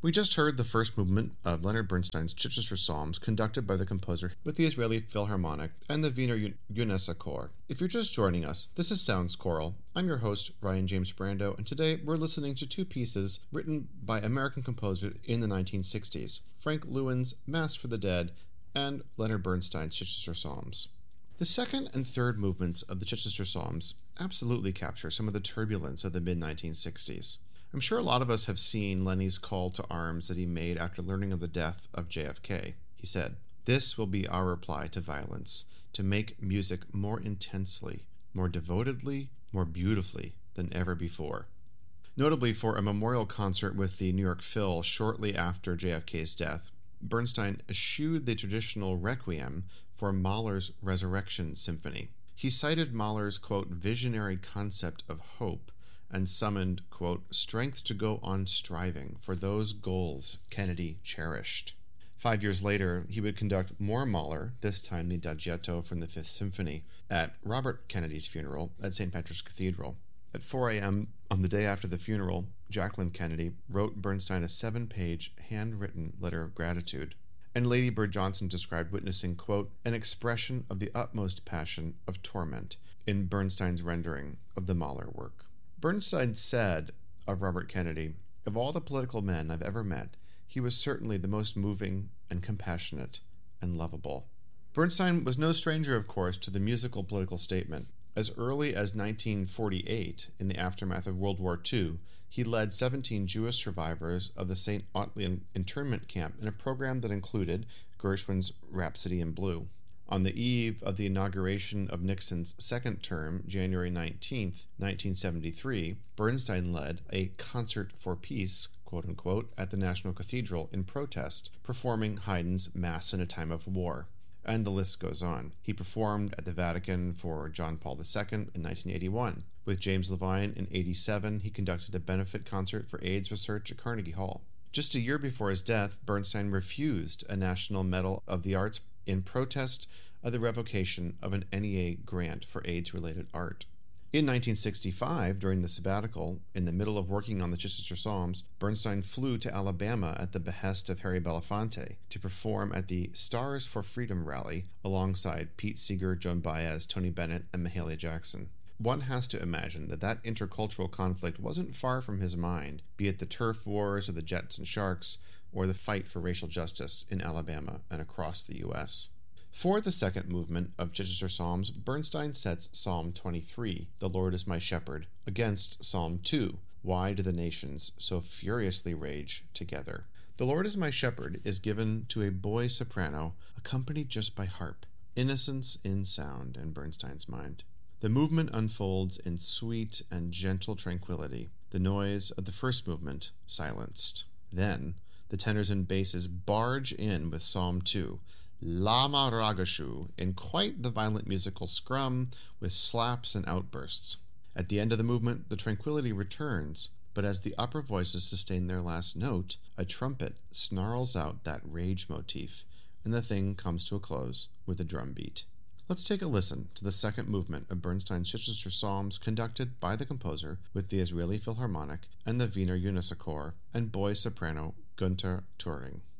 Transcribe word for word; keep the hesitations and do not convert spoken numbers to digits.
We just heard the first movement of Leonard Bernstein's Chichester Psalms conducted by the composer with the Israeli Philharmonic and the Wiener UNESA Chor. If you're just joining us, this is Sounds Choral. I'm your host, Ryan James Brando, and today we're listening to two pieces written by American composers in the nineteen sixties, Frank Lewin's Mass for the Dead and Leonard Bernstein's Chichester Psalms. The second and third movements of the Chichester Psalms absolutely capture some of the turbulence of the mid nineteen sixties. I'm sure a lot of us have seen Lenny's call to arms that he made after learning of the death of J F K. He said, "This will be our reply to violence, to make music more intensely, more devotedly, more beautifully than ever before." Notably, for a memorial concert with the New York Phil shortly after J F K's death, Bernstein eschewed the traditional requiem for Mahler's Resurrection Symphony. He cited Mahler's, quote, visionary concept of hope and summoned, quote, strength to go on striving for those goals Kennedy cherished. Five years later, he would conduct more Mahler, this time the Adagietto from the Fifth Symphony, at Robert Kennedy's funeral at Saint Patrick's Cathedral. At four a.m. on the day after the funeral, Jacqueline Kennedy wrote Bernstein a seven-page handwritten letter of gratitude, and Lady Bird Johnson described witnessing, quote, an expression of the utmost passion of torment in Bernstein's rendering of the Mahler work. Bernstein said of Robert Kennedy, "Of all the political men I've ever met, he was certainly the most moving and compassionate and lovable." Bernstein was no stranger, of course, to the musical political statement. As early as nineteen forty-eight, in the aftermath of World War Two, he led seventeen Jewish survivors of the Saint Ottlian internment camp in a program that included Gershwin's Rhapsody in Blue. On the eve of the inauguration of Nixon's second term, January nineteenth, nineteen seventy-three, Bernstein led a concert for peace, quote-unquote, at the National Cathedral in protest, performing Haydn's Mass in a Time of War. And the list goes on. He performed at the Vatican for John Paul the Second in nineteen eighty-one. With James Levine in eighty-seven, he conducted a benefit concert for AIDS research at Carnegie Hall. Just a year before his death, Bernstein refused a National Medal of the Arts in protest of the revocation of an N E A grant for AIDS-related art. In nineteen sixty-five, during the sabbatical, in the middle of working on the Chichester Psalms, Bernstein flew to Alabama at the behest of Harry Belafonte to perform at the Stars for Freedom rally alongside Pete Seeger, Joan Baez, Tony Bennett, and Mahalia Jackson. One has to imagine that that intercultural conflict wasn't far from his mind, be it the turf wars or the Jets and Sharks, or the fight for racial justice in Alabama and across the U S For the second movement of Chichester Psalms, Bernstein sets Psalm twenty-three, The Lord is my shepherd, against Psalm two, Why do the nations so furiously rage together? The Lord is my shepherd is given to a boy soprano, accompanied just by harp. Innocence in sound in Bernstein's mind. The movement unfolds in sweet and gentle tranquility, the noise of the first movement silenced. Then, the tenors and basses barge in with Psalm two, Lama Ragashu, in quite the violent musical scrum with slaps and outbursts. At the end of the movement, the tranquility returns, but as the upper voices sustain their last note, a trumpet snarls out that rage motif, and the thing comes to a close with a drum beat. Let's take a listen to the second movement of Bernstein's Chichester Psalms conducted by the composer with the Israeli Philharmonic and the Wiener UNESA Chor and boy soprano Gunther Turing.